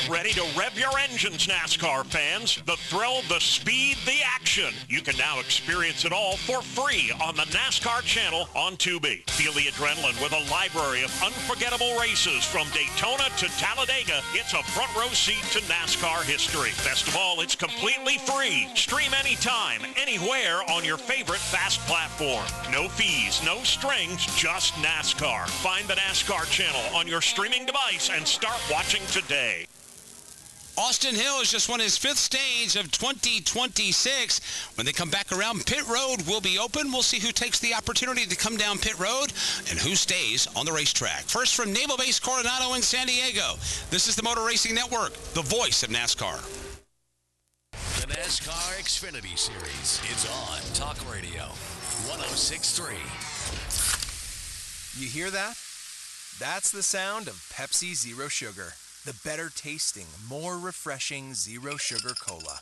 Get ready to rev your engines, NASCAR fans. The thrill, the speed, the action. You can now experience it all for free on the NASCAR channel on Tubi. Feel the adrenaline with a library of unforgettable races from Daytona to Talladega. It's a front row seat to NASCAR history. Best of all, it's completely free. Stream anytime, anywhere on your favorite fast platform. No fees, no strings, just NASCAR. Find the NASCAR channel on your streaming device and start watching today. Austin Hill has just won his 5th stage of 2026. When they come back around, pit road will be open. We'll see who takes the opportunity to come down pit road and who stays on the racetrack. First from Naval Base Coronado in San Diego, this is the Motor Racing Network, the voice of NASCAR. The NASCAR Xfinity Series is on Talk Radio 106.3. You hear that? That's the sound of Pepsi Zero Sugar. The better tasting, more refreshing Zero Sugar Cola.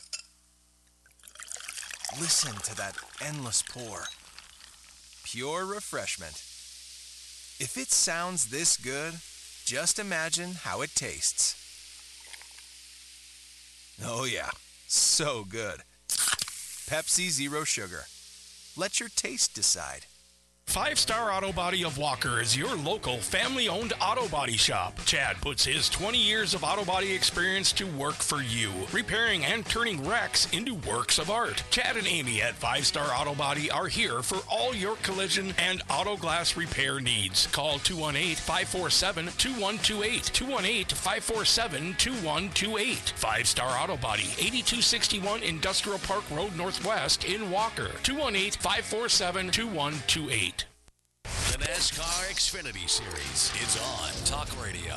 Listen to that endless pour. Pure refreshment. If it sounds this good, just imagine how it tastes. Oh yeah, so good. Pepsi Zero Sugar. Let your taste decide. Five Star Auto Body of Walker is your local family-owned auto body shop. Chad puts his 20 years of auto body experience to work for you, repairing and turning wrecks into works of art. Chad and Amy at Five Star Auto Body are here for all your collision and auto glass repair needs. Call 218-547-2128, 218-547-2128. Five Star Auto Body, 8261 Industrial Park Road Northwest in Walker, 218-547-2128. The NASCAR Xfinity Series is on Talk Radio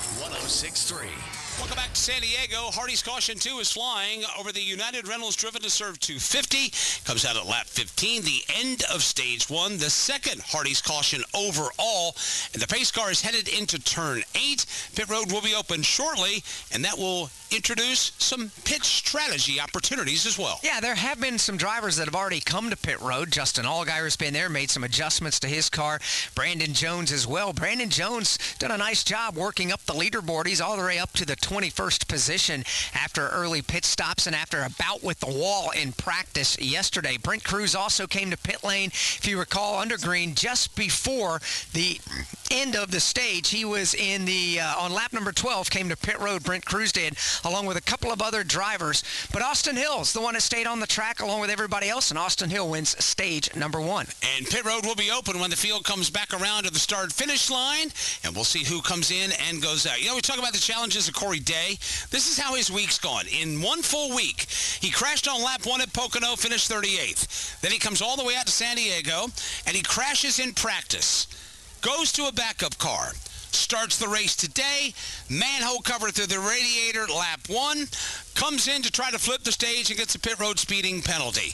106.3. Welcome back to San Diego. Hardy's Caution 2 is flying over the United Rentals driven to serve 250. Comes out at lap 15, the end of stage 1, the second Hardy's Caution overall. And the pace car is headed into turn 8. Pit road will be open shortly, and that will introduce some pit strategy opportunities as well. Yeah, there have been some drivers that have already come to pit road. Justin Allgaier's been there, made some adjustments to his car. Brandon Jones as well. Brandon Jones done a nice job working up the leaderboard. He's all the way up to the 21st position after early pit stops and after a bout with the wall in practice yesterday. Brent Cruz also came to pit lane, if you recall, under green just before the end of the stage. He was in the on lap number 12, came to pit road, Brent Cruz did, along with a couple of other drivers. But Austin Hill's the one that stayed on the track along with everybody else, and Austin Hill wins stage number 1. And pit road will be open when the field comes back around to the start-finish line, and we'll see who comes in and goes out. You know, we talk about the challenges of Corey Day. This is how his week's gone. In one full week, he crashed on lap 1 at Pocono, finished 38th. Then he comes all the way out to San Diego, and he crashes in practice. Goes to a backup car. Starts the race today. Manhole cover through the radiator, lap 1. Comes in to try to flip the stage and gets a pit road speeding penalty.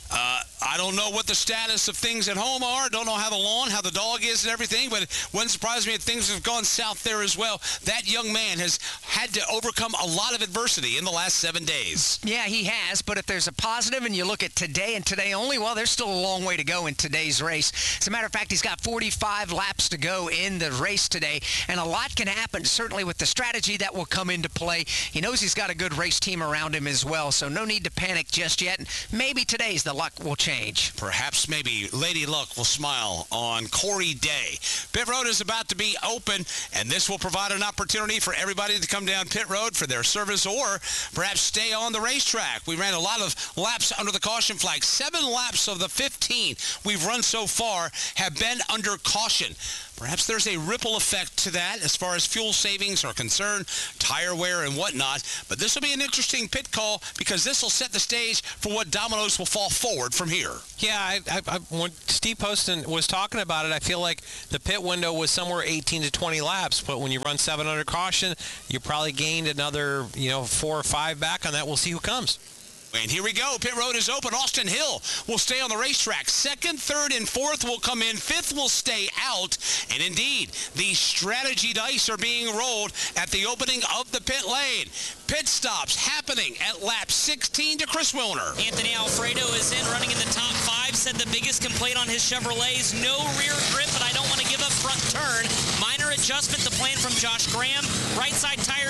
I don't know what the status of things at home are. Don't know how the lawn, how the dog is and everything, but it wouldn't surprise me if things have gone south there as well. That young man has had to overcome a lot of adversity in the last 7 days. Yeah, he has, but if there's a positive and you look at today and today only, well, there's still a long way to go in today's race. As a matter of fact, he's got 45 laps to go in the race today, and a lot can happen, certainly with the strategy that will come into play. He knows he's got a good race team around him as well, so no need to panic just yet. Maybe today's the luck will change. Perhaps maybe Lady Luck will smile on Corey Day. Pit road is about to be open, and this will provide an opportunity for everybody to come down pit road for their service or perhaps stay on the racetrack. We ran a lot of laps under the caution flag. 7 laps of the 15 we've run so far have been under caution. Perhaps there's a ripple effect to that as far as fuel savings are concerned, tire wear and whatnot. But this will be an interesting pit call because this will set the stage for what dominoes will fall forward from here. Yeah, when Steve Poston was talking about it, I feel like the pit window was somewhere 18 to 20 laps. But when you run 7 under caution, you probably gained another 4 or 5 back on that. We'll see who comes. And here we go. Pit road is open. Austin Hill will stay on the racetrack. 2nd, 3rd, and 4th will come in. 5th will stay out. And indeed, the strategy dice are being rolled at the opening of the pit lane. Pit stops happening at lap 16 to Chris Wilner. Anthony Alfredo is in, running in the top 5. Said the biggest complaint on his Chevrolet is no rear grip, but I don't want to give up front turn. Minor adjustment, the plan from Josh Graham. Right side tires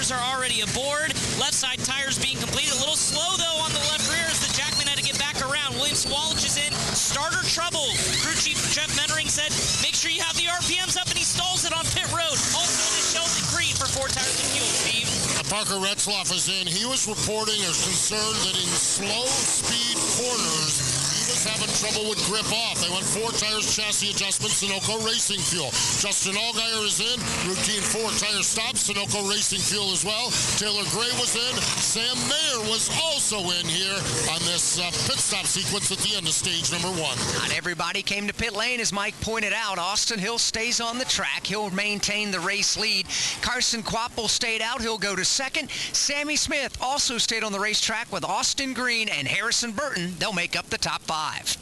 drivers are already aboard. Left side tires being completed. A little slow, though, on the left rear as the Jackman had to get back around. William Swalch is in. Starter trouble. Crew Chief Jeff Mettering said, make sure you have the RPMs up, and he stalls it on pit road. Also to Sheldon Creed for 4 tires and fuel, Steve. Parker Retzlaff is in. He was reporting or concerned that in slow speed corners, he was having trouble with grip off. They went 4 tires, chassis adjustments, Sunoco Racing Fuel. Justin Allgaier is in. Routine 4 tire stops, Sunoco Racing Fuel as well. Taylor Gray was in. Sam Mayer was also in here on this pit stop sequence at the end of stage number 1. Not everybody came to pit lane, as Mike pointed out. Austin Hill stays on the track. He'll maintain the race lead. Carson Kvapil stayed out. He'll go to second. Sammy Smith also stayed on the racetrack with Austin Green and Harrison Burton. They'll make up the top 5.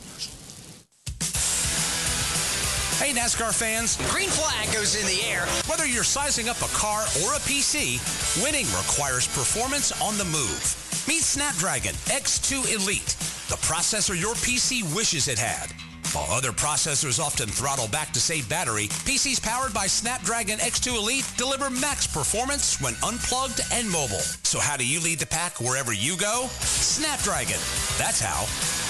Hey, NASCAR fans. Green flag goes in the air. Whether you're sizing up a car or a PC, winning requires performance on the move. Meet Snapdragon X2 Elite, the processor your PC wishes it had. While other processors often throttle back to save battery, PCs powered by Snapdragon X2 Elite deliver max performance when unplugged and mobile. So how do you lead the pack wherever you go? Snapdragon. That's how.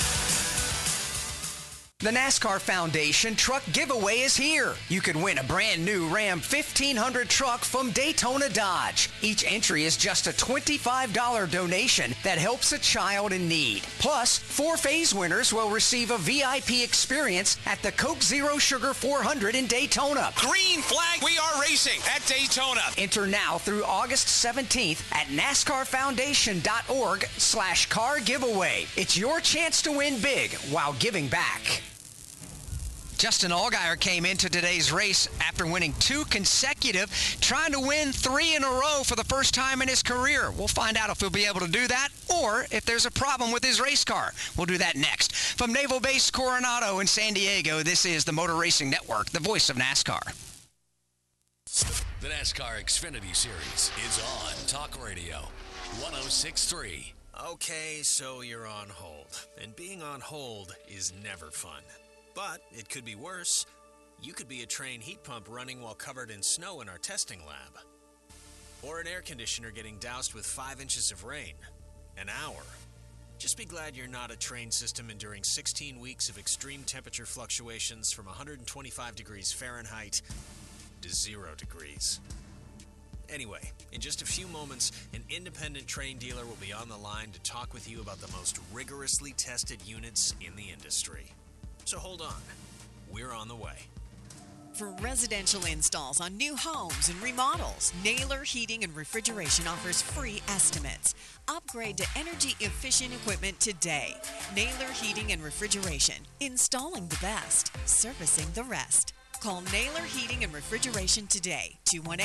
The NASCAR Foundation truck giveaway is here. You can win a brand new Ram 1500 truck from Daytona Dodge. Each entry is just a $25 donation that helps a child in need. Plus, 4 phase winners will receive a VIP experience at the Coke Zero Sugar 400 in Daytona. Green flag, we are racing at Daytona. Enter now through August 17th at NASCARFoundation.org/car giveaway. It's your chance to win big while giving back. Justin Allgaier came into today's race after winning 2 consecutive, trying to win 3 in a row for the first time in his career. We'll find out if he'll be able to do that or if there's a problem with his race car. We'll do that next. From Naval Base Coronado in San Diego, this is the Motor Racing Network, the voice of NASCAR. The NASCAR Xfinity Series is on Talk Radio 106.3. Okay, so you're on hold. And being on hold is never fun. But it could be worse. You could be a train heat pump running while covered in snow in our testing lab. Or an air conditioner getting doused with 5 inches of rain. An hour. Just be glad you're not a train system enduring 16 weeks of extreme temperature fluctuations from 125 degrees Fahrenheit to 0 degrees. Anyway, in just a few moments, an independent train dealer will be on the line to talk with you about the most rigorously tested units in the industry. So hold on. We're on the way. For residential installs on new homes and remodels, Naylor Heating and Refrigeration offers free estimates. Upgrade to energy-efficient equipment today. Naylor Heating and Refrigeration. Installing the best. Servicing the rest. Call Naylor Heating and Refrigeration today.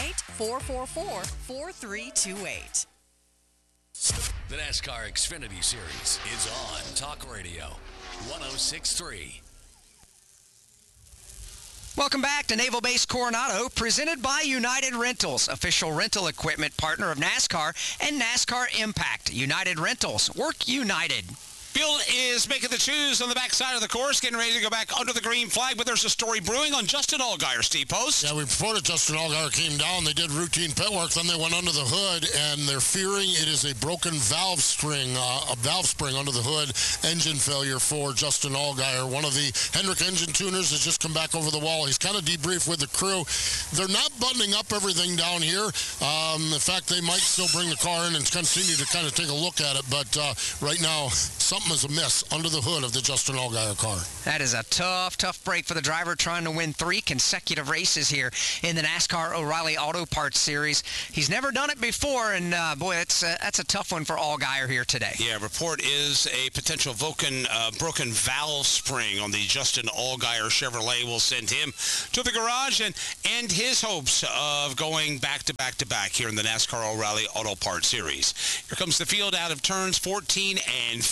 218-444-4328. The NASCAR Xfinity Series is on Talk Radio 106.3. Welcome back to Naval Base Coronado, presented by United Rentals, official rental equipment partner of NASCAR and NASCAR Impact. United Rentals, work united. Field is making the choose on the backside of the course, getting ready to go back under the green flag, but there's a story brewing on Justin Allgaier, Steve Post. Yeah, we reported Justin Allgaier came down. They did routine pit work, then they went under the hood, and they're fearing it is a broken valve spring under the hood. Engine failure for Justin Allgaier. One of the Hendrick engine tuners has just come back over the wall. He's kind of debriefed with the crew. They're not buttoning up everything down here. In fact, they might still bring the car in and continue to kind of take a look at it, but right now, something is amiss under the hood of the Justin Allgaier car. That is a tough break for the driver trying to win 3 consecutive races here in the NASCAR O'Reilly Auto Parts Series. He's never done it before, and boy, that's a tough one for Allgaier here today. Yeah, report is a potential broken valve spring on the Justin Allgaier Chevrolet will send him to the garage and end his hopes of going back to back here in the NASCAR O'Reilly Auto Parts Series. Here comes the field out of turns 14 and 15.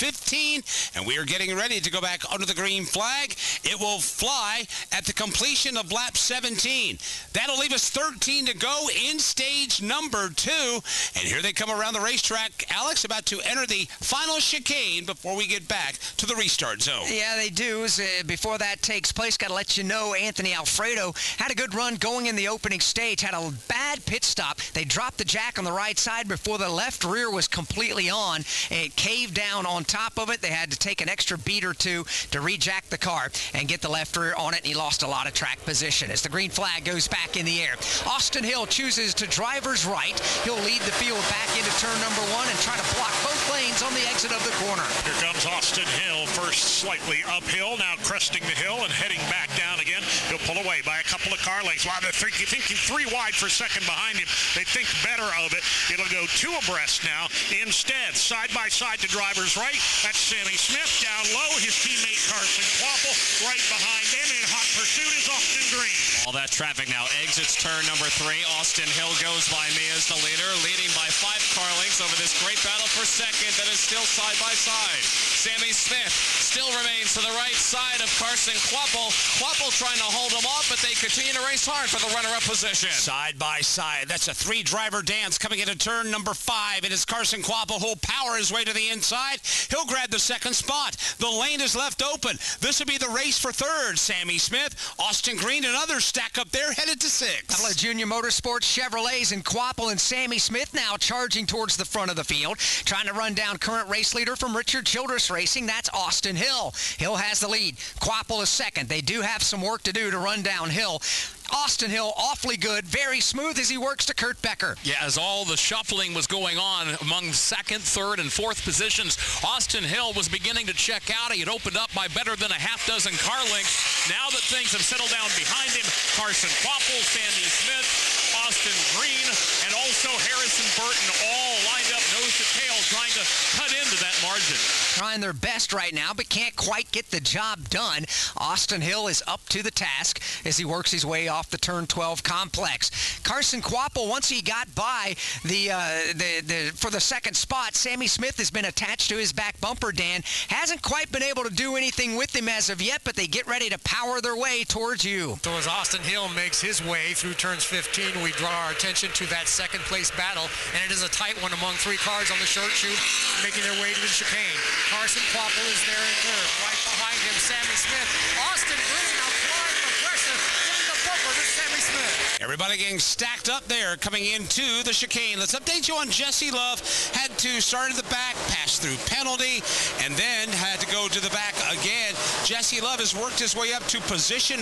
green, and we are getting ready to go back under the green flag. It will fly at the completion of lap 17. That'll leave us 13 to go in stage number 2. And here they come around the racetrack, Alex, about to enter the final chicane before we get back to the restart zone. Yeah, they do. Before that takes place, got to let you know Anthony Alfredo had a good run going in the opening stage, had a bad pit stop. They dropped the jack on the right side before the left rear was completely on, and it caved down on top of it. They had to take an extra beat or two to rejack the car and get the left rear on it, and he lost a lot of track position as the green flag goes back in the air. Austin Hill chooses to driver's right. He'll lead the field back into turn number 1 and try to block both lanes on the exit of the corner. Here comes Austin Hill, first slightly uphill, now cresting the hill and heading back down again. He'll pull away by a couple of car lengths. Wow, they're thinking 3 wide for second behind him. They think better of it. It'll go 2 abreast now. Instead, side by side to driver's right. That's Sammy Smith down low. His teammate Carson Kvapil right behind them. In hot pursuit is Austin Green. All that traffic now exits turn number 3. Austin Hill goes by me as the leader, leading by 5 car lengths over this great battle for second that is still side by side. Sammy Smith still remains to the right side of Carson Kvapil. Kvapil trying to hold him off, but they continue to race hard for the runner-up position. Side by side. That's a 3-driver dance coming into turn number 5. It is Carson Kvapil who'll power his way to the inside. He'll grab the second spot. The lane is left open. This will be the race for third. Sammy Smith, Austin Green, and others stack up there, headed to 6. Couple of Junior Motorsports Chevrolets and Kvapil and Sammy Smith now charging towards the front of the field, trying to run down current race leader from Richard Childress Racing. That's Austin Hill. Hill has the lead. Kvapil is second. They do have some work to do to run downhill. Austin Hill awfully good, very smooth as he works to Kurt Becker. Yeah, as all the shuffling was going on among second, third, and fourth positions, Austin Hill was beginning to check out. He had opened up by better than a half dozen car lengths. Now that things have settled down behind him, Carson Kvapil, Sandy Smith, Austin Green, and also Harrison Burton all lined up nose to tail trying to cut into that margin. Trying their best right now, but can't quite get the job done. Austin Hill is up to the task as he works his way off the turn 12 complex. Carson Kvapil, once he got by for the second spot, Sammy Smith has been attached to his back bumper, Dan. Hasn't quite been able to do anything with him as of yet, but they get ready to power their way towards you. So as Austin Hill makes his way through turns 15, we draw our attention to that second place battle, and it is a tight one among 3 cars on the short chute making their way to the chicane. Carson Kvapil is there in third. Right behind him, Sammy Smith. Austin Green now flying aggressive, giving the bumper to Sammy Smith. Everybody getting stacked up there coming into the chicane. Let's update you on Jesse Love. Had to start at the back, pass through penalty, and then had to go to the back again. Jesse Love has worked his way up to position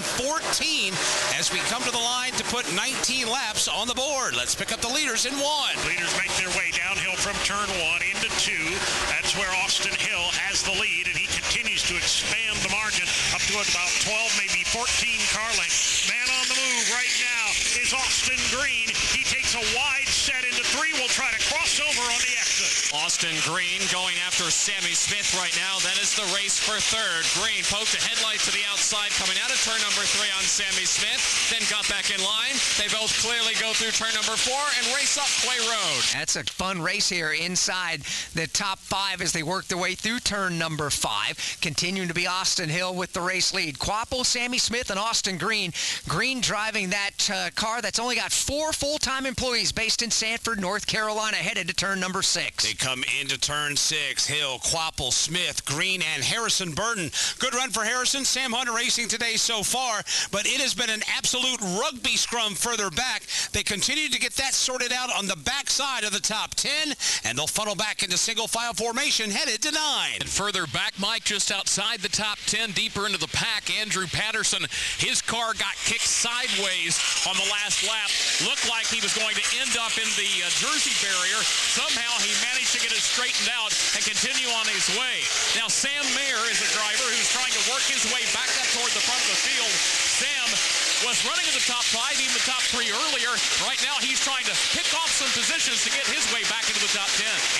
14 as we come to the line to put 19 laps on the board. Let's pick up the leaders in 1. Leaders make their way downhill from turn 1 into 2. That's where Austin Hill has the lead, and he continues to expand the margin up to about 12, maybe 14 car lengths. Man on the move right now is Austin Green. He takes a wide set into 3. Will try to cross over on the exit. Austin Green going after Sammy Smith right now. That is the race for third. Green poked a headlight to the outside coming out of turn number 3 on Sammy Smith, then got back in line. They both clearly go through turn number 4 and race up Clay Road. That's a fun race here inside the top 5 as they work their way through turn number 5. Continuing to be Austin Hill with the race lead. Kvapil, Sammy Smith, and Austin Green. Green driving that car that's only got 4 full-time employees based in Sanford, North Carolina, headed to turn number 6. They come into turn 6. Hill, Kvapil, Smith, Green, and Harrison Burton. Good run for Harrison. Sam Hunter racing today so far, but it has been an absolute rugby scrum further back. They continue to get that sorted out on the backside of the top 10, and they'll funnel back into single file formation headed to 9. And further back, Mike, just outside the top 10, deeper into the pack, Andrew Patterson. His car got kicked sideways on the last lap. Looked like he was going to end up in the Jersey barrier. Somehow he managed to get it straightened out and continue on his way. Now Sam Mayer is a driver who's trying to work his way back up toward the front of the field. Sam was running in the top 5, even the top 3 earlier. Right now he's trying to pick off some positions to get his way back into the top 10.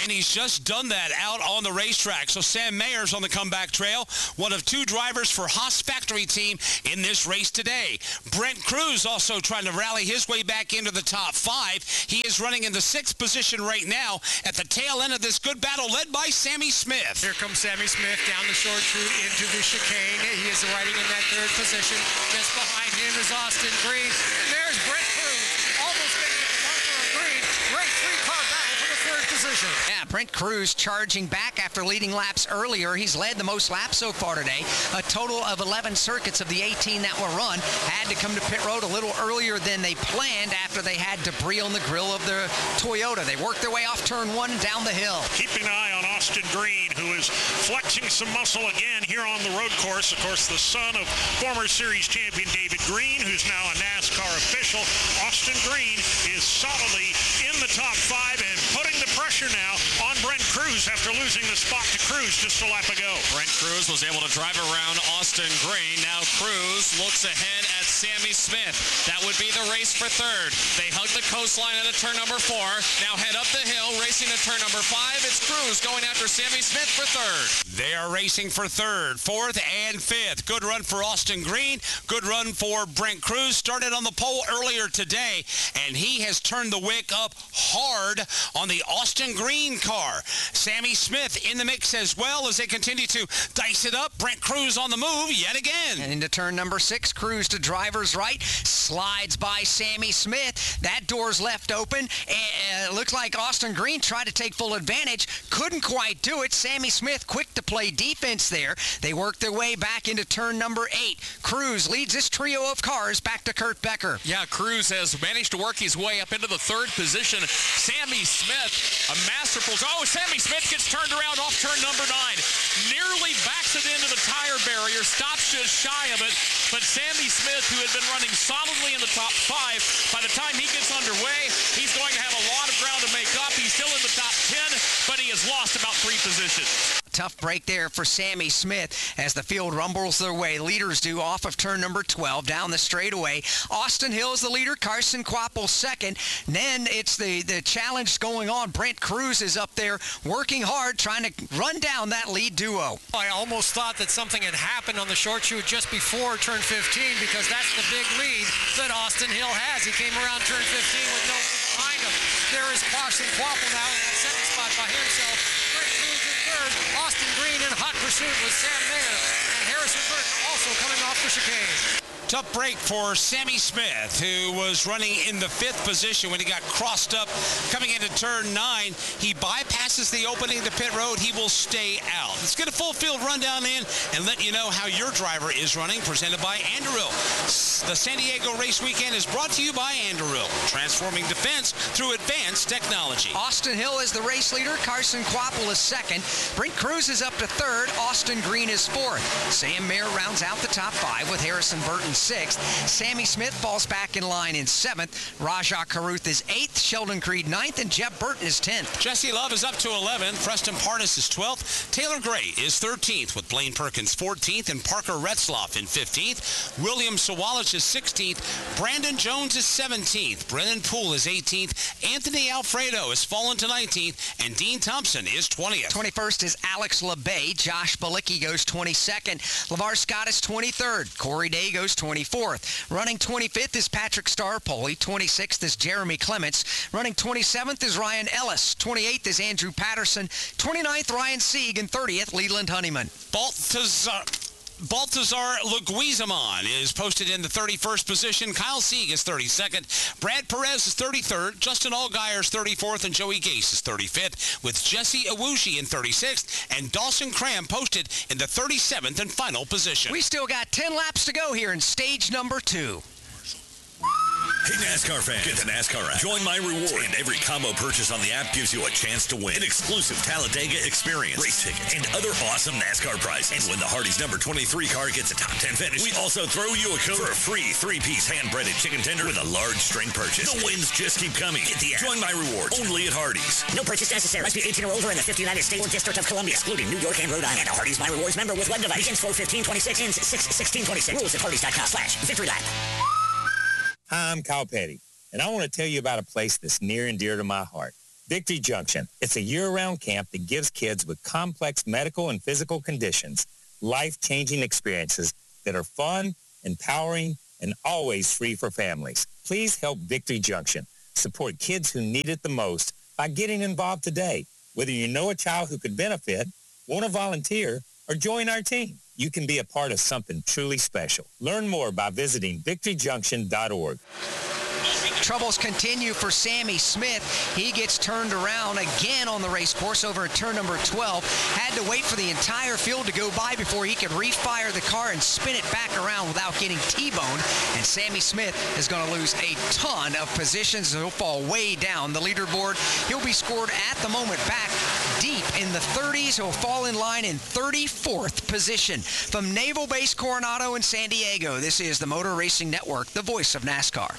And he's just done that out on the racetrack. So Sam Mayer's on the comeback trail, one of two drivers for Haas Factory Team in this race today. Brent Cruz also trying to rally his way back into the top 5. He is running in the 6th position right now at the tail end of this good battle led by Sammy Smith. Here comes Sammy Smith down the short chute into the chicane. He is riding in that 3rd position. Just behind him is Austin Green. And there's Brent Cruz almost getting to the bunker of Green. Great 3-car battle for the 3rd position. Yeah, Brent Cruz charging back after leading laps earlier. He's led the most laps so far today. A total of 11 circuits of the 18 that were run. Had to come to pit road a little earlier than they planned after they had debris on the grill of the Toyota. They worked their way off turn 1 and down the hill. Keeping an eye on Austin Green, who is flexing some muscle again here on the road course. Of course, the son of former series champion David Green, who's now a NASCAR official. Austin Green is solidly in the top 5 and putting the pressure now on Brent Cruz after losing the spot to Cruz just a lap ago. Brent Cruz was able to drive around Austin Green. Now Cruz looks ahead at Sammy Smith. That would be the race for 3rd. They hug the coastline at turn number 4. Now head up the hill, racing at turn number 5. It's Cruz going after Sammy Smith for 3rd. They are racing for 3rd, 4th, and 5th. Good run for Austin Green. Good run for Brent Cruz. Started on the pole earlier today, and he has turned the wick up hard on the Austin Green car. Sammy Smith in the mix as well as they continue to dice it up. Brent Cruz on the move yet again. And into turn number 6, Cruz to driver's right. Slides by Sammy Smith. That door's left open. And it looks like Austin Green tried to take full advantage. Couldn't quite do it. Sammy Smith quick to play defense there. They worked their way back into turn number 8. Cruz leads this trio of cars back to Kurt Becker. Yeah, Cruz has managed to work his way up into the 3rd position. Sammy Smith, a masterful... Oh, Sammy Smith gets turned around off turn number 9. Nearly backs it into the tire barrier, stops just shy of it. But Sammy Smith, who had been running solidly in the top 5, by the time he gets underway, he's going to have a lot of ground to make up. He's still in the top 10, but he has lost about 3 positions. Tough break there for Sammy Smith as the field rumbles their way. Leaders do off of turn number 12 down the straightaway. Austin Hill is the leader. Carson Quapple 2nd. Then it's the challenge going on. Brent Cruz is up there working hard trying to run down that lead duo. I almost thought that something had happened on the short chute just before turn 15 because that's the big lead that Austin Hill has. He came around turn 15 with no one behind him. There is Carson Quapple now in that 2nd spot by himself. Brent Cruz in 3rd. Austin Green in hot pursuit with Sam Mayer. And Harrison Burton also coming off the chicane. Tough break for Sammy Smith, who was running in the 5th position when he got crossed up coming into turn 9. He bypasses the opening to pit road. He will stay out. Let's get a full field rundown in and let you know how your driver is running, presented by Anduril. The San Diego Race Weekend is brought to you by Anduril, transforming defense through advanced technology. Austin Hill is the race leader. Carson Quapple is 2nd. Brent Cruz is up to 3rd. Austin Green is 4th. Sam Mayer rounds out the top 5 with Harrison Burton 6th. Sammy Smith falls back in line in 7th. Rajah Caruth is 8th. Sheldon Creed 9th. And Jeff Burton is 10th. Jesse Love is up to 11th. Preston Parnas is 12th. Taylor Gray is 13th with Blaine Perkins 14th and Parker Retzloff in 15th. William Sawalich is 16th. Brandon Jones is 17th. Brennan Poole is 18th. Anthony Alfredo has fallen to 19th. And Dean Thompson is 20th. 21st is Alex LeBay. Josh Balicki goes 22nd. LeVar Scott is 23rd. Corey Day goes 24th. Running 25th is Patrick Starpoli. 26th is Jeremy Clements. Running 27th is Ryan Ellis. 28th is Andrew Patterson. 29th, Ryan Sieg. And 30th, Leland Honeyman. Baltazar Leguizamon is posted in the 31st position. Kyle Sieg is 32nd. Brad Perez is 33rd. Justin Allgaier is 34th. And Joey Gase is 35th, with Jesse Awushi in 36th. And Dawson Cram posted in the 37th and final position. We still got 10 laps to go here in stage number 2. Hey, NASCAR fans, get the NASCAR app. Join My Reward, and every combo purchase on the app gives you a chance to win an exclusive Talladega experience, race ticket, and other awesome NASCAR prizes. And when the Hardee's number 23 car gets a top 10 finish, we also throw you a code for a free 3-piece hand-breaded chicken tender with a large string purchase. The wins just keep coming. Get the app. Join My Rewards, only at Hardee's. No purchase necessary. Must be 18 or older in the 50 United States or District of Columbia, excluding New York and Rhode Island. A Hardee's My Rewards member with web device. Begins 4/15/26, ends 6/16/26. Rules at Hardee's.com/Victory Lap. Hi, I'm Kyle Petty, and I want to tell you about a place that's near and dear to my heart. Victory Junction. It's a year-round camp that gives kids with complex medical and physical conditions life-changing experiences that are fun, empowering, and always free for families. Please help Victory Junction support kids who need it the most by getting involved today. Whether you know a child who could benefit, want to volunteer, or join our team, you can be a part of something truly special. Learn more by visiting victoryjunction.org. Troubles continue for Sammy Smith. He gets turned around again on the race course over at turn number 12. Had to wait for the entire field to go by before he could refire the car and spin it back around without getting T-boned. And Sammy Smith is going to lose a ton of positions. He'll fall way down the leaderboard. He'll be scored at the moment back deep in the 30s. He'll fall in line in 34th position. From Naval Base Coronado in San Diego, this is the Motor Racing Network, the voice of NASCAR.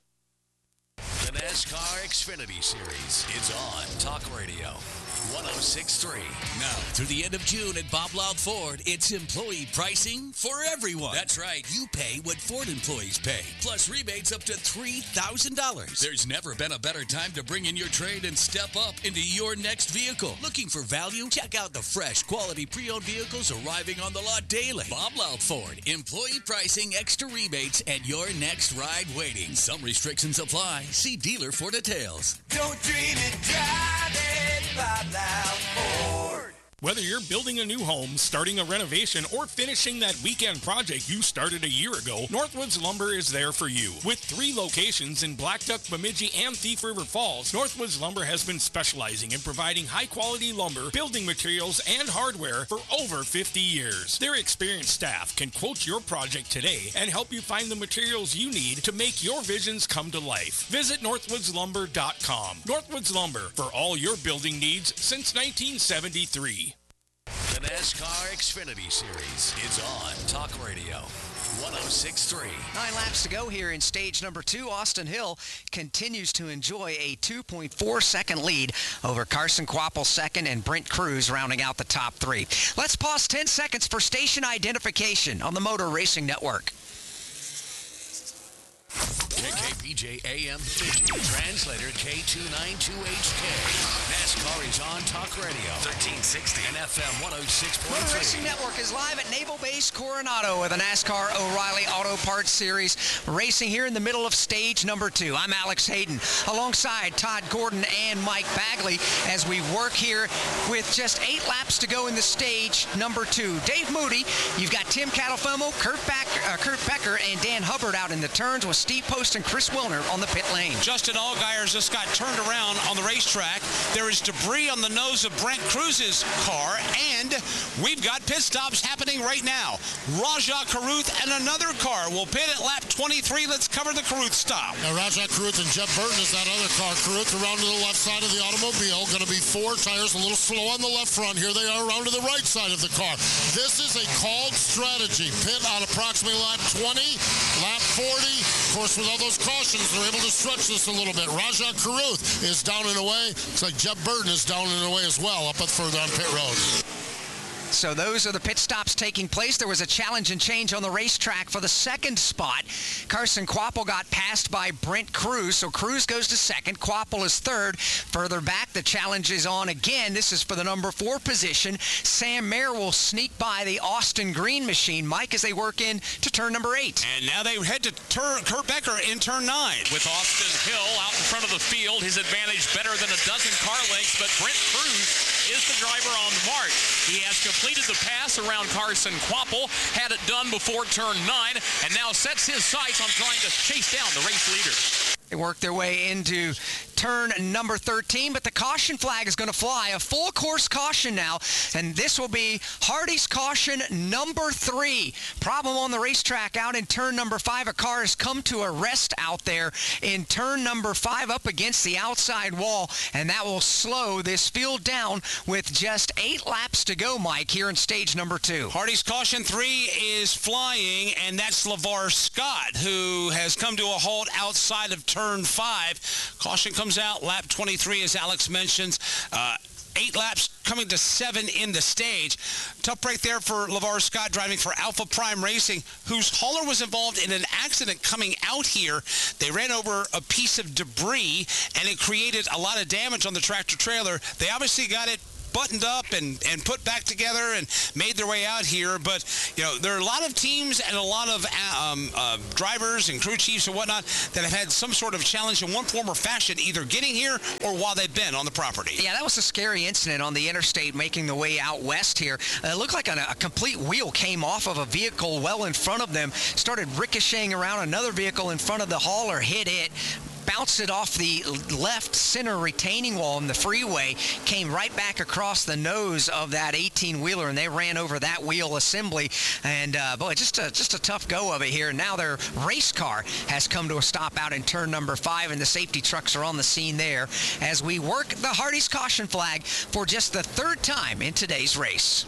The NASCAR Xfinity Series is on Talk Radio 106.3. Now, through the end of June at Bob Loud Ford, it's employee pricing for everyone. That's right. You pay what Ford employees pay, plus rebates up to $3,000. There's never been a better time to bring in your trade and step up into your next vehicle. Looking for value? Check out the fresh, quality pre-owned vehicles arriving on the lot daily. Bob Loud Ford. Employee pricing, extra rebates, and your next ride waiting. Some restrictions apply. See dealer for details. Don't dream it, drive it, Bob Loud Ford. Whether you're building a new home, starting a renovation, or finishing that weekend project you started a year ago, Northwoods Lumber is there for you. With 3 locations in Black Duck, Bemidji, and Thief River Falls, Northwoods Lumber has been specializing in providing high-quality lumber, building materials, and hardware for over 50 years. Their experienced staff can quote your project today and help you find the materials you need to make your visions come to life. Visit northwoodslumber.com. Northwoods Lumber, for all your building needs since 1973. The NASCAR Xfinity Series is on Talk Radio 106.3. 9 laps to go here in stage number 2. Austin Hill continues to enjoy a 2.4-second lead over Carson Kvapil second and Brent Cruz rounding out the top 3. Let's pause 10 seconds for station identification on the Motor Racing Network. KKPJ AM Bemidji, translator K292HK. NASCAR is on Talk Radio 1360 and FM 106.3. Motor Racing Network is live at Naval Base Coronado with the NASCAR O'Reilly Auto Parts Series racing here in the middle of stage number 2. I'm Alex Hayden alongside Todd Gordon and Mike Bagley as we work here with just 8 laps to go in the stage number 2. Dave Moody, you've got Tim Catalfomo, Kurt Becker, and Dan Hubbard out in the turns with Steve Post and Chris Wilner on the pit lane. Justin Allgaier just got turned around on the racetrack. There is debris on the nose of Brent Cruz's car, and we've got pit stops happening right now. Rajah Caruth and another car will pit at lap 23. Let's cover the Caruth stop. Now, Rajah Caruth and Jeff Burton is that other car. Caruth around to the left side of the automobile. Going to be 4 tires, a little slow on the left front. Here they are around to the right side of the car. This is a called strategy. Pit on approximately lap 20, lap 40. Of course, with all those cautions, they're able to stretch this a little bit. Rajah Caruth is down and away. Looks like Jeff Burton is down and away as well up further on pit road. So those are the pit stops taking place. There was a challenge and change on the racetrack for the second spot. Carson Kvapil got passed by Brent Cruz, so Cruz goes to second. Kvapil is third. Further back, the challenge is on again. This is for the number 4 position. Sam Mayer will sneak by the Austin Green machine, Mike, as they work in to turn number 8. And now they head to Kurt Becker in turn 9. With Austin Hill out in front of the field, his advantage better than a dozen car lengths, but Brent Cruz is the driver on the mark. He has completed the pass around Carson Kvapil, had it done before turn 9, and now sets his sights on trying to chase down the race leader. They work their way into turn number 13, but the caution flag is going to fly. A full course caution now, and this will be Hardy's caution number 3. Problem on the racetrack out in turn number 5. A car has come to a rest out there in turn number 5 up against the outside wall, and that will slow this field down with just 8 laps to go, Mike, here in stage number 2. Hardy's caution 3 is flying, and that's LeVar Scott, who has come to a halt outside of turn 5. Caution comes out, lap 23, as Alex mentions. 8 laps coming to 7 in the stage. Tough break there for LeVar Scott driving for Alpha Prime Racing, whose hauler was involved in an accident coming out here. They ran over a piece of debris, and it created a lot of damage on the tractor-trailer. They obviously got it buttoned up and put back together and made their way out here. But, there are a lot of teams and a lot of drivers and crew chiefs and whatnot that have had some sort of challenge in one form or fashion, either getting here or while they've been on the property. Yeah, that was a scary incident on the interstate making the way out west here. It looked like a complete wheel came off of a vehicle well in front of them, started ricocheting around another vehicle in front of the hauler, hit it, bounced it off the left center retaining wall in the freeway, came right back across the nose of that 18-wheeler, and they ran over that wheel assembly. And, boy, just a tough go of it here. Now their race car has come to a stop out in turn number 5, and the safety trucks are on the scene there as we work the Hardee's caution flag for just the third time in today's race.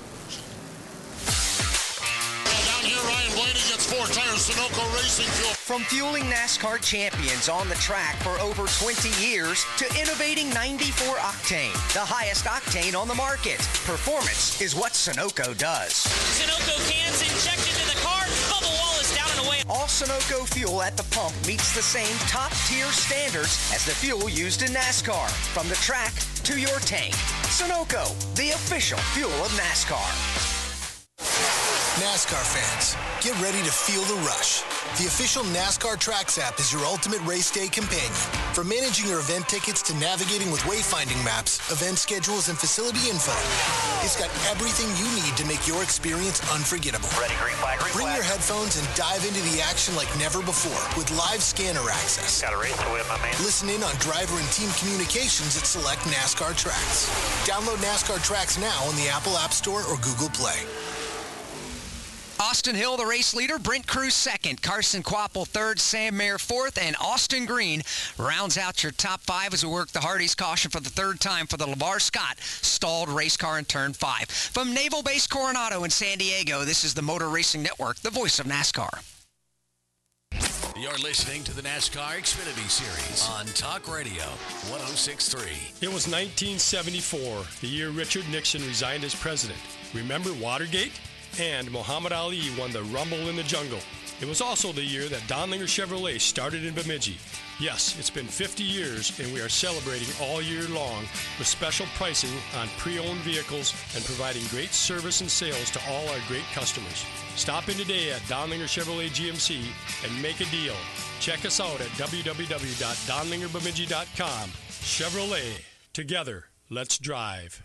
Down here, Ryan Blaney gets 4 tires, Sunoco Racing Fuel. From fueling NASCAR champions on the track for over 20 years to innovating 94 octane, the highest octane on the market. Performance is what Sunoco does. Sunoco cans injected to the car, bubble wall is down and away. All Sunoco fuel at the pump meets the same top-tier standards as the fuel used in NASCAR. From the track to your tank. Sunoco, the official fuel of NASCAR. NASCAR fans, get ready to feel the rush. The official NASCAR Tracks app is your ultimate race day companion. From managing your event tickets to navigating with wayfinding maps, event schedules, and facility info, it's got everything you need to make your experience unforgettable. Ready, green flag, green Bring flag. your headphones and dive into the action like never before with live scanner access. Got a race to win, my man. Listen in on driver and team communications at select NASCAR Tracks. Download NASCAR Tracks now on the Apple App Store or Google Play. Austin Hill, the race leader, Brent Cruz second, Carson Kvapil third, Sam Mayer fourth, and Austin Green rounds out your top 5 as we work the Hardee's caution for the third time for the LeVar Scott stalled race car in turn 5. From Naval Base Coronado in San Diego, this is the Motor Racing Network, the voice of NASCAR. You're listening to the NASCAR Xfinity Series on Talk Radio 106.3. It was 1974, the year Richard Nixon resigned as president. Remember Watergate? And Muhammad Ali won the Rumble in the Jungle. It was also the year that Donlinger Chevrolet started in Bemidji. Yes, it's been 50 years, and we are celebrating all year long with special pricing on pre-owned vehicles and providing great service and sales to all our great customers. Stop in today at Donlinger Chevrolet GMC and make a deal. Check us out at www.donlingerbemidji.com. Chevrolet. Together, let's drive.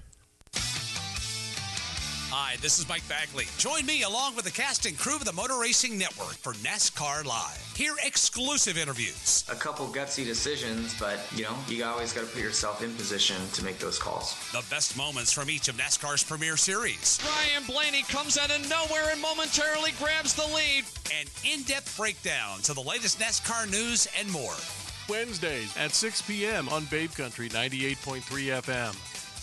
Hi, this is Mike Bagley. Join me along with the cast and crew of the Motor Racing Network for NASCAR Live. Hear exclusive interviews. A couple gutsy decisions, but, you always got to put yourself in position to make those calls. The best moments from each of NASCAR's premier series. Ryan Blaney comes out of nowhere and momentarily grabs the lead. An in-depth breakdown to the latest NASCAR news and more. Wednesdays at 6 p.m. on Babe Country 98.3 FM.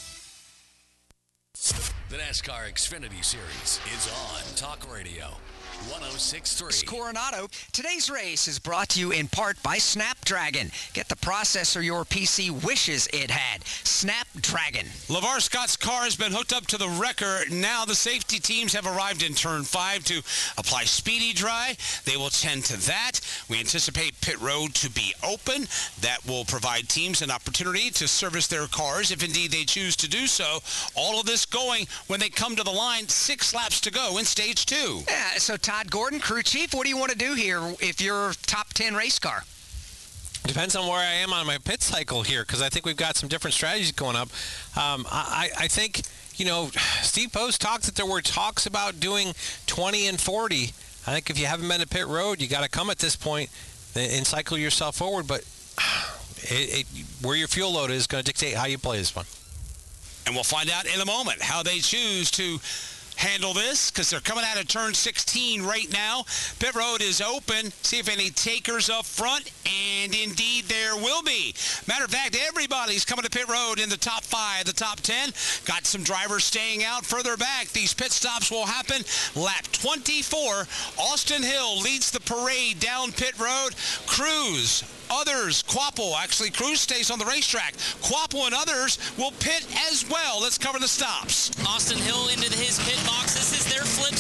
The NASCAR Xfinity Series is on Talk Radio 106.3. It's Coronado. Today's race is brought to you in part by Snapdragon. Get the processor your PC wishes it had. Snapdragon. LeVar Scott's car has been hooked up to the wrecker. Now the safety teams have arrived in turn 5 to apply speedy dry. They will tend to that. We anticipate pit road to be open. That will provide teams an opportunity to service their cars if indeed they choose to do so. All of this going when they come to the line, 6 laps to go in stage 2. Yeah, so Todd Gordon, crew chief, what do you want to do here if you're top 10 race car? Depends on where I am on my pit cycle here, because I think we've got some different strategies going up. I think, Steve Post talked that there were talks about doing 20 and 40. I think if you haven't been to pit road, you got to come at this point and cycle yourself forward. But where your fuel load is going to dictate how you play this one. And we'll find out in a moment how they choose to handle this, because they're coming out of turn 16 right now. Pit road is open. See if any takers up front, and indeed there will be. Matter of fact, everybody's coming to pit road in the top 5, the top 10. Got some drivers staying out further back. These pit stops will happen lap 24. Austin Hill leads the parade down pit road. Cruz, others, Kvapil, actually Cruz stays on the racetrack. Kvapil and others will pit as well. Let's cover the stops. Austin Hill into his pit box. This is their flip stage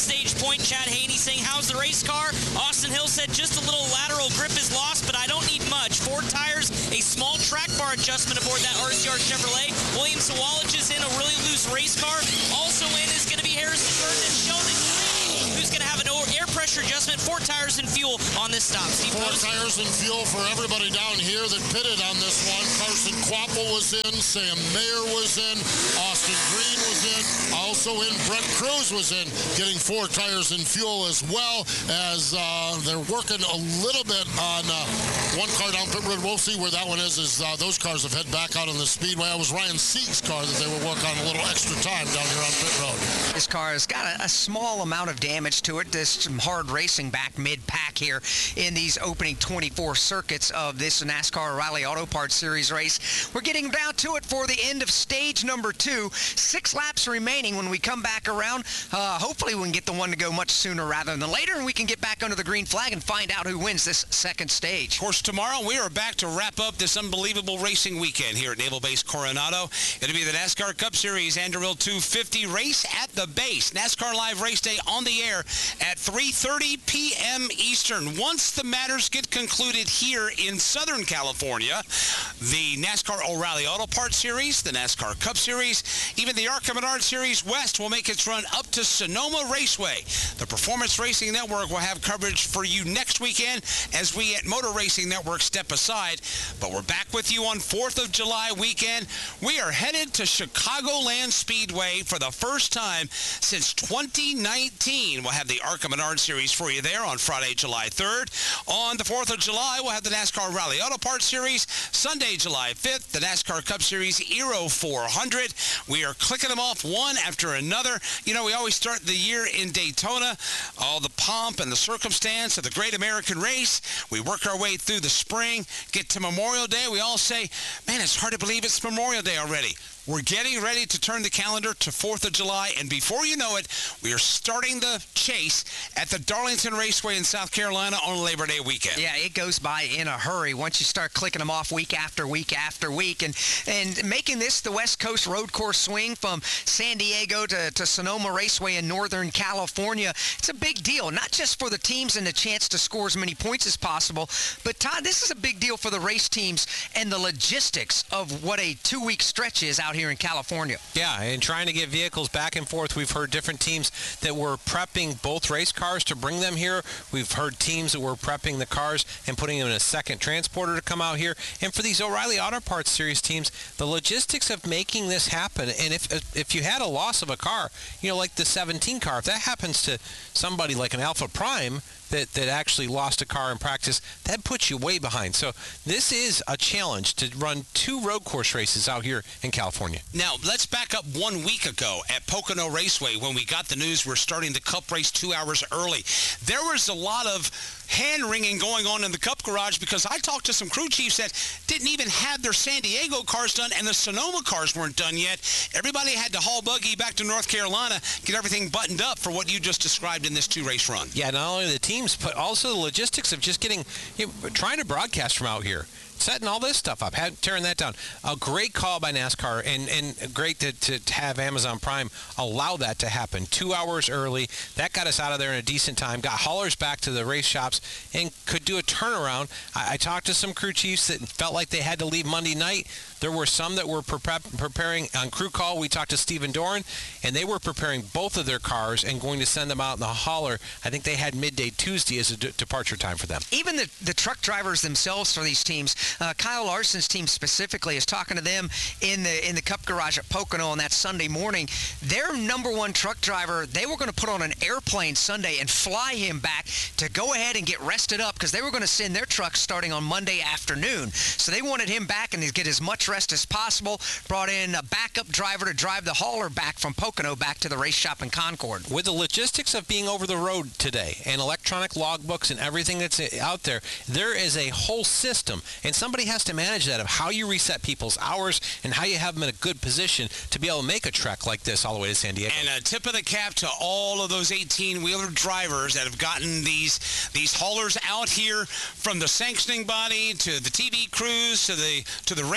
point. Chad Haney saying, how's the race car? Austin Hill said, just a little lateral grip is lost, but I don't need much. 4 tires, a small track bar adjustment aboard that RCR Chevrolet. William Sawalich is in a really loose race car. Also in is going to be Harrison Burton and Sheldon Green, who's going to have an air pressure adjustment, 4 tires and fuel on this stop. Steve 4 tires and fuel for everybody down here that pitted on this one. Carson Quapple was in, Sam Mayer was in, Austin Green was in, also in Brent Cruz was in, getting 4 tires and fuel as well as they're working a little bit on one car down pit road. We'll see where that one is as those cars have head back out on the speedway. It was Ryan Sieg's car that they were working on a little extra time down here on pit road. This car has got a small amount of damage to it. There's some hard racing back mid-pack here in these opening 24 circuits of this NASCAR O'Reilly Auto Parts Series race. We're getting down to it for the end of stage number 2. 6 laps remaining. When we come back around, hopefully we can get the one to go much sooner rather than later, and we can get back under the green flag and find out who wins this second stage. Of course, tomorrow we are back to wrap up this unbelievable racing weekend here at Naval Base Coronado. It'll be the NASCAR Cup Series Andrew 250 race at the base. NASCAR Live Race Day on the air at 3:30 p.m. Eastern. Once the matters get concluded here in Southern California, the NASCAR O'Reilly Auto Parts Series, the NASCAR Cup Series, even the ARCA Menard Series West will make its run up to Sonoma Raceway. The Performance Racing Network will have coverage for you next weekend as we at Motor Racing Network step aside. But we're back with you on 4th of July weekend. We are headed to Chicagoland Speedway for the first time since 2019. We'll have the ARCA Menard Series for you there on Friday, July 3rd. On the 4th of July, we'll have the NASCAR Rally Auto Parts Series. Sunday, July 5th, the NASCAR Cup Series Aero 400. We are clicking them off one after another. You know, we always start the year in Daytona, all the pomp and the circumstance of the great American race. We work our way through the spring, get to Memorial Day. We all say, man, it's hard to believe it's Memorial Day already. We're getting ready to turn the calendar to 4th of July, and before you know it, we are starting the chase at the Darlington Raceway in South Carolina on Labor Day weekend. Yeah, it goes by in a hurry once you start clicking them off week after week after week, and making this the West Coast road course swing from San Diego to Sonoma Raceway in Northern California. It's a big deal, not just for the teams and the chance to score as many points as possible, but Todd, this is a big deal for the race teams and the logistics of what a 2-week stretch is out here in California. Yeah, and trying to get vehicles back and forth. We've heard different teams that were prepping both race cars to bring them here. We've heard teams that were prepping the cars and putting them in a second transporter to come out here. And for these O'Reilly Auto Parts Series teams, the logistics of making this happen, and if you had a loss of a car, you know, like the 17 car, if that happens to somebody like an Alpha Prime that actually lost a car in practice, that puts you way behind. So this is a challenge to run 2 road course races out here in California. Now, let's back up 1 week ago at Pocono Raceway when we got the news we're starting the Cup race 2 hours early. There was a lot of hand-wringing going on in the Cup garage because I talked to some crew chiefs that didn't even have their San Diego cars done and the Sonoma cars weren't done yet. Everybody had to haul buggy back to North Carolina, get everything buttoned up for what you just described in this 2-race run. Yeah, not only the teams, but also the logistics of just getting, trying to broadcast from out here. Setting all this stuff up, tearing that down. A great call by NASCAR, and great to have Amazon Prime allow that to happen 2 hours early. That got us out of there in a decent time, got haulers back to the race shops, and could do a turnaround. I talked to some crew chiefs that felt like they had to leave Monday night. There were some that were preparing on crew call. We talked to Stephen Doran, and they were preparing both of their cars and going to send them out in the hauler. I think they had midday Tuesday as a departure time for them. Even the truck drivers themselves for these teams, Kyle Larson's team specifically, is talking to them in the Cup garage at Pocono on that Sunday morning. Their number one truck driver, they were going to put on an airplane Sunday and fly him back to go ahead and get rested up because they were going to send their trucks starting on Monday afternoon. So they wanted him back and to get as much rest as possible. Brought in a backup driver to drive the hauler back from Pocono back to the race shop in Concord. With the logistics of being over the road today and electronic logbooks and everything that's out there, there is a whole system, and somebody has to manage that of how you reset people's hours and how you have them in a good position to be able to make a trek like this all the way to San Diego. And a tip of the cap to all of those 18-wheeler drivers that have gotten these haulers out here, from the sanctioning body to the TV crews to the race team.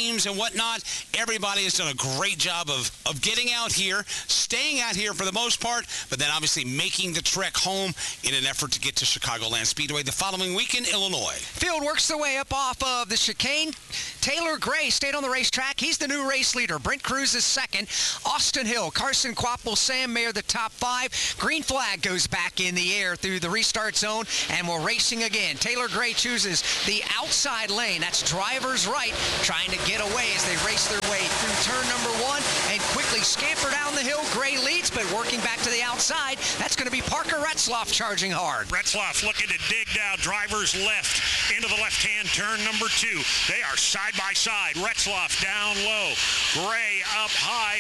teams and whatnot. Everybody has done a great job of getting out here, staying out here for the most part, but then obviously making the trek home in an effort to get to Chicagoland Speedway the following week in Illinois. Field works their way up off of the chicane. Taylor Gray stayed on the racetrack. He's the new race leader. Brent Cruz is second. Austin Hill, Carson Kvapil, Sam Mayer, the top five. Green flag goes back in the air through the restart zone, and we're racing again. Taylor Gray chooses the outside lane. That's driver's right, trying to get away as they race their way through turn number one and quickly scamper down the hill. Gray leads, but working back to the outside. That's going to be Parker Retzloff charging hard. Retzloff looking to dig down driver's left into the left-hand turn number two. They are side by side. Retzloff down low. Gray up high,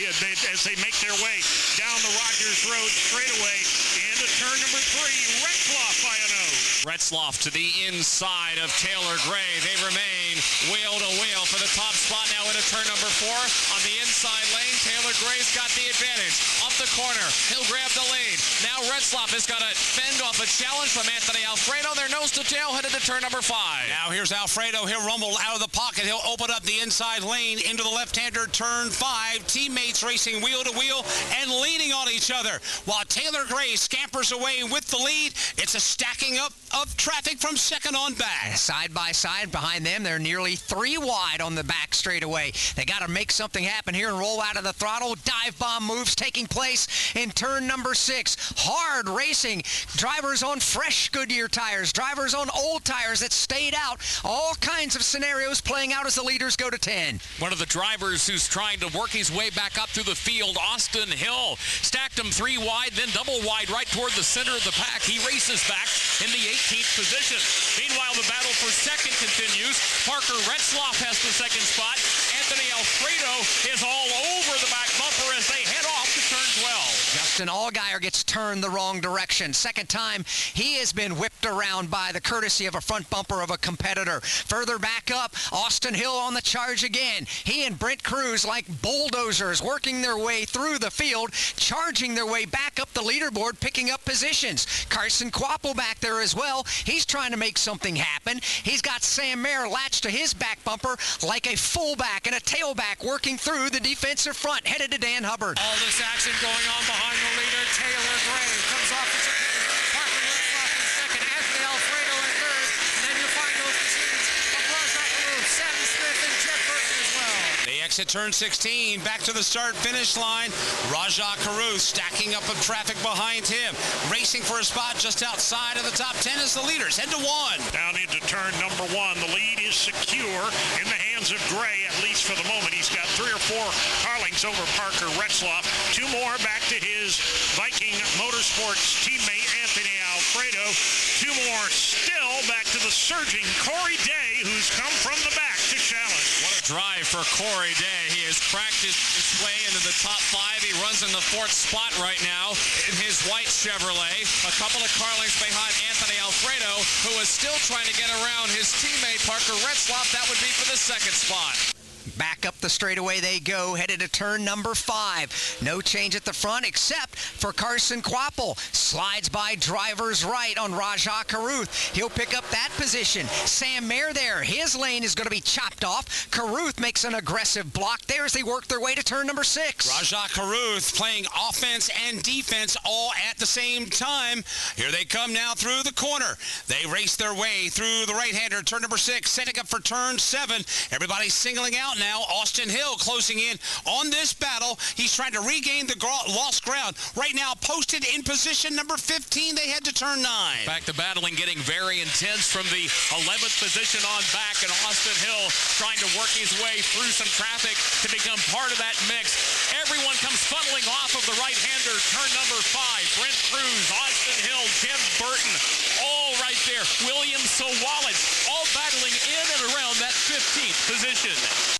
as they make their way down the Rogers Road straightaway into turn number three. Retzloff by a nose. Retzloff to the inside of Taylor Gray. They remain wheel to wheel for the top spot now into turn number four. On the inside lane, Taylor Gray's got the advantage. Up the corner, he'll grab the lead. Now Retzloff has got to fend off a challenge from Anthony Alfredo. They're nose to tail headed to turn number five. Now here's Alfredo. He'll rumble out of the pocket. He'll open up the inside lane into the left-hander turn five. Teammates racing wheel to wheel and leaning on each other. While Taylor Gray scampers away with the lead, it's a stacking up of traffic from second on back. Side by side behind them, they're nearly three wide on the back straightaway. They got to make something happen here and roll out of the throttle. Dive bomb moves taking place in turn number six. Hard racing. Drivers on fresh Goodyear tires. Drivers on old tires that stayed out. All kinds of scenarios playing out as the leaders go to 10. One of the drivers who's trying to work his way back up through the field, Austin Hill, stacked him three wide, then double wide right toward the center of the pack. He races back in the 18th position. Meanwhile, the battle for second continues. Parker Retzloff has the second spot. Anthony Alfredo is all over the back bumper as they head off to turn 12. Justin Allgaier gets turned the wrong direction. Second time he has been whipped around by the courtesy of a front bumper of a competitor. Further back up, Austin Hill on the charge again. He and Brent Cruz like bulldozers working their way through the field, charging their way back up the leaderboard, picking up positions. Carson Kvapil back there as well. He's trying to make something happen. He's got Sam Mayer latched to his back bumper like a fullback and a tailback working through the defensive front, headed to Dan Hubbard. All this action going on behind the leader. Taylor Gray comes off the chicane. Parker Retzloff in second. Anthony Alfredo in third. And then you find those machines of Rajah Caruth, Sammy Smith, and Jeff Burton as well. They exit turn 16, back to the start-finish line. Rajah Caruth stacking up of traffic behind him. Racing for a spot just outside of the top 10 as the leaders head to one. Down into turn number one. The lead is secure in the hands of Gray, at least for the moment. He's got three or four Carlings over Parker Retzloff. Two more back to his Viking Motorsports teammate, Anthony Alfredo. Two more still back to the surging Corey Day, who's come from the back to challenge. What a drive for Corey Day. He has cracked his way into the top five. He runs in the fourth spot right now in his white Chevrolet. A couple of Carlings behind Anthony Alfredo, who is still trying to get around his teammate Parker Retzloff. That would be for the second spot. Back up the straightaway they go, headed to turn number five. No change at the front except for Carson Kvapil. Slides by driver's right on Rajah Caruth. He'll pick up that position. Sam Mayer there. His lane is going to be chopped off. Caruth makes an aggressive block there as they work their way to turn number six. Rajah Caruth playing offense and defense all at the same time. Here they come now through the corner. They race their way through the right-hander, turn number six, setting up for turn seven. Everybody's singling out now. Austin Hill closing in on this battle. He's trying to regain the lost ground. Right now posted in position number 15. They head to turn 9. Back to battling, getting very intense from the 11th position on back, and Austin Hill trying to work his way through some traffic to become part of that mix. Everyone comes funneling off of the right-hander, turn number 5. Brent Cruz, Austin Hill, Jeff Burton, all right there. William Sowalid, all battling in and around that 15th position.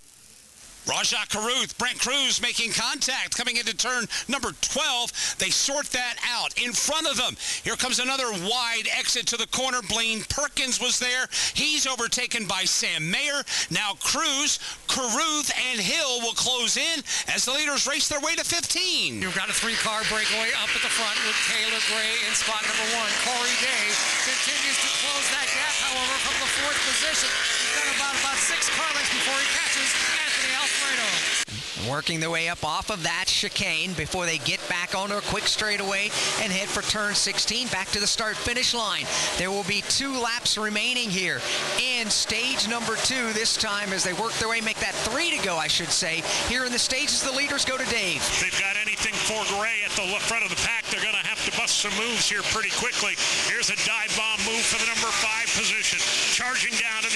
Rajah Caruth, Brent Cruz making contact coming into turn number 12. They sort that out in front of them. Here comes another wide exit to the corner. Blaine Perkins was there. He's overtaken by Sam Mayer. Now Cruz, Caruth, and Hill will close in as the leaders race their way to 15. You've got a three-car breakaway up at the front with Taylor Gray in spot number 1. Corey Day continues to close that gap, however, from the 4th position. He's got about out about 6 car lengths before he catches Anthony Alfredo. Working their way up off of that chicane before they get back onto a quick straightaway and head for turn 16, back to the start-finish line. There will be 2 laps remaining here in stage number 2 this time as they work their way, make that 3 to go, I should say. Here in the stages, the leaders go to Dave. They've got anything for Gray at the front of the pack. They're going to have to bust some moves here pretty quickly. Here's a dive bomb move for the number 5 position. Charging down to